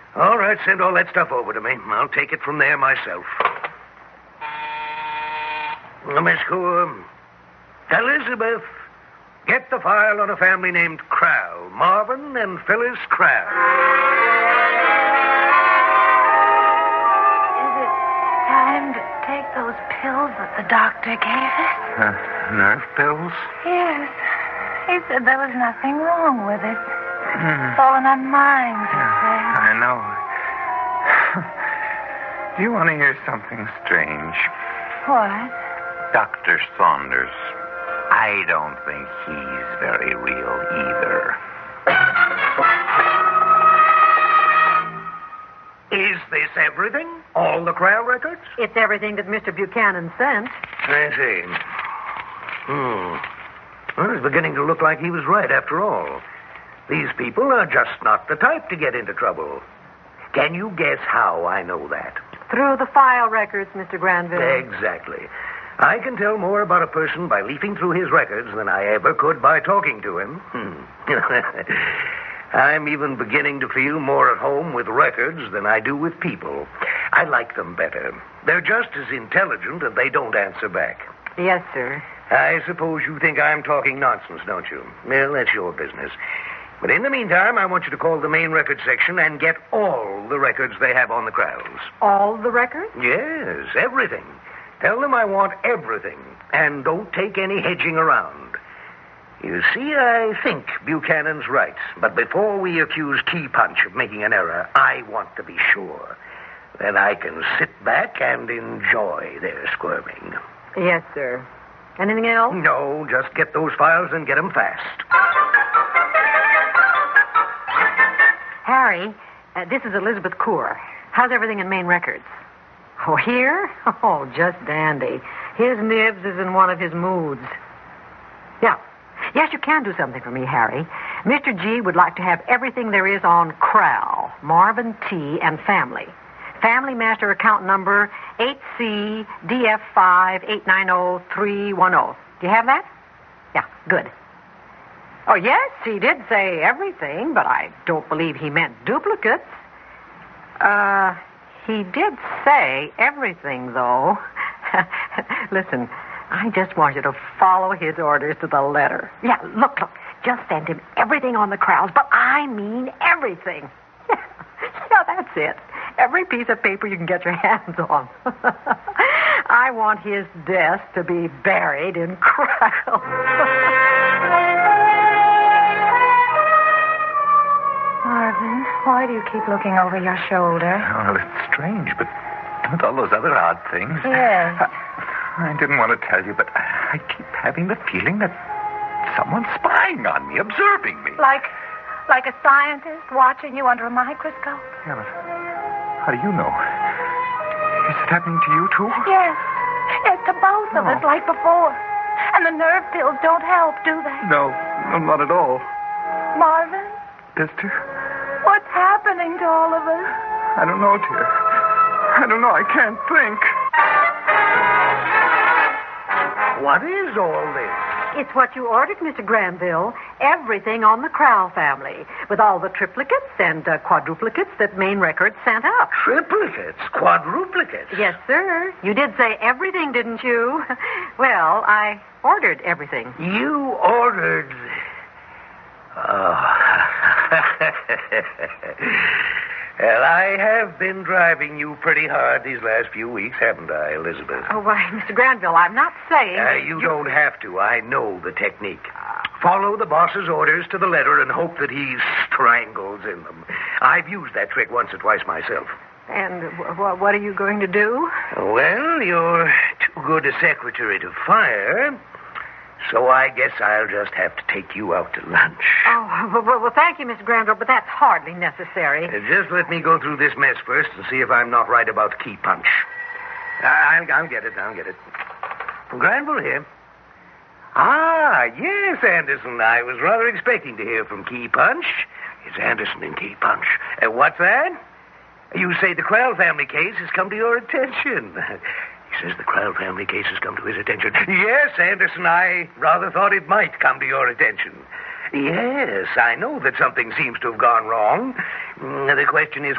All right, send all that stuff over to me. I'll take it from there myself. Miss Coor, Elizabeth, get the file on a family named Crowell. Marvin and Phyllis Crowell. Is it time to take those pills that the doctor gave us? Nerve pills? Yes. He said there was nothing wrong with it. It's fallen on minds, he said. I know. Do you want to hear something strange? What? Dr. Saunders. I don't think he's very real either. Is this everything? All the Crowell records? It's everything that Mr. Buchanan sent. I see. Well, it's beginning to look like he was right after all. These people are just not the type to get into trouble. Can you guess how I know that? Through the file records, Mr. Granville. Exactly. I can tell more about a person by leafing through his records than I ever could by talking to him. I'm even beginning to feel more at home with records than I do with people. I like them better. They're just as intelligent and they don't answer back. Yes, sir. I suppose you think I'm talking nonsense, don't you? Well, that's your business. But in the meantime, I want you to call the main record section and get all the records they have on the Crowells. All the records? Yes, everything. Tell them I want everything, and don't take any hedging around. You see, I think Buchanan's right, but before we accuse Key Punch of making an error, I want to be sure. Then I can sit back and enjoy their squirming. Yes, sir. Anything else? No, just get those files and get them fast. Harry, this is Elizabeth Coor. How's everything in main records? Oh, here? Oh, just dandy. His nibs is in one of his moods. Yeah. Yes, you can do something for me, Harry. Mr. G would like to have everything there is on Crowell, Marvin T., and family. Family master account number 8CDF58903110. Do you have that? Yeah, good. Oh, yes, he did say everything, but I don't believe he meant duplicates. He did say everything, though. Listen, I just want you to follow his orders to the letter. Yeah, look. Just send him everything on the Crowells, but I mean everything. Yeah, that's it. Every piece of paper you can get your hands on. I want his desk to be buried in Crowell. Marvin, why do you keep looking over your shoulder? Well, it's strange, but with all those other odd things. Yes. I didn't want to tell you, but I keep having the feeling that someone's spying on me, observing me. Like a scientist watching you under a microscope? Yeah, but how do you know? Is it happening to you, too? Yes. Yes, to both of us, like before. And the nerve pills don't help, do they? No, not at all. Marvin? Sister? What's happening to all of us? I don't know, dear. I don't know. I can't think. What is all this? It's what you ordered, Mr. Granville. Everything on the Crowell family, with all the triplicates and quadruplicates that main records sent up. Triplicates? Quadruplicates? Yes, sir. You did say everything, didn't you? Well, I ordered everything. You ordered... Oh. Well, I have been driving you pretty hard these last few weeks, haven't I, Elizabeth? Oh, why, Mr. Granville, I'm not saying... You don't have to. I know the technique. Follow the boss's orders to the letter and hope that he strangles in them. I've used that trick once or twice myself. And what are you going to do? Well, you're too good a secretary to fire... So I guess I'll just have to take you out to lunch. Oh, well, thank you, Mr. Granville, but that's hardly necessary. Just let me go through this mess first and see if I'm not right about Key Punch. I'll get it. Granville here. Ah, yes, Anderson. I was rather expecting to hear from Key Punch. It's Anderson and Key Punch. What's that? You say the Crowell family case has come to your attention. He says the Crowell family case has come to his attention. Yes, Anderson, I rather thought it might come to your attention. Yes, I know that something seems to have gone wrong. The question is,